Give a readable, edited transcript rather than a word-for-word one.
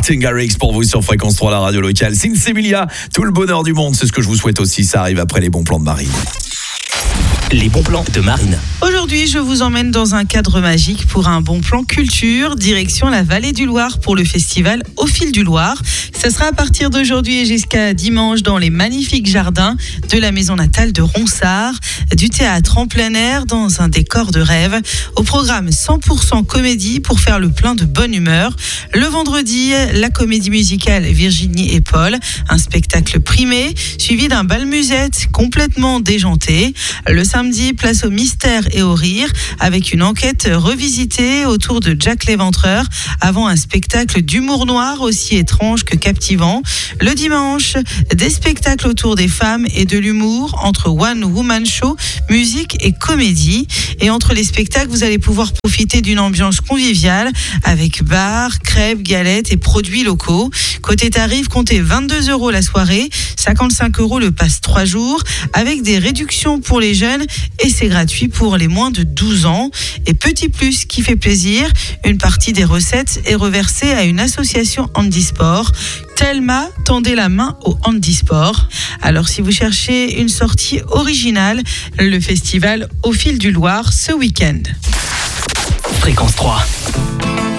Martin Garrix pour vous sur Fréquence 3, la radio locale. Sinsemilia, tout le bonheur du monde, c'est ce que je vous souhaite aussi. Ça arrive après les bons plans de Marine. Les bons plans de Marine. Aujourd'hui, je vous emmène dans un cadre magique pour un bon plan culture, direction la vallée du Loir pour le festival Au fil du Loir. Ça sera à partir d'aujourd'hui et jusqu'à dimanche dans les magnifiques jardins de la maison natale de Ronsard, du théâtre en plein air dans un décor de rêve. Au programme 100% comédie pour faire le plein de bonne humeur. Le vendredi, la comédie musicale Virginie et Paul, un spectacle primé, suivi d'un bal musette complètement déjanté. Le samedi, place au mystère et au rire, avec une enquête revisitée autour de Jack l'Éventreur, avant un spectacle d'humour noir aussi étrange que captivant. Le dimanche, des spectacles autour des femmes et de l'humour, entre One Woman Show, musique et comédie. Et entre les spectacles, vous allez pouvoir profiter d'une ambiance conviviale, avec bar, crêpes, galettes et produits locaux. Côté tarif, comptez 22 € la soirée, 55 € le pass 3 jours, avec des réductions pour les jeunes et c'est gratuit pour les moins de 12 ans. Et petit plus qui fait plaisir, une partie des recettes est reversée à une association handisport. Telma, tendez la main au handisport. Alors si vous cherchez une sortie originale, le festival Au fil du Loir ce week-end. Fréquence 3.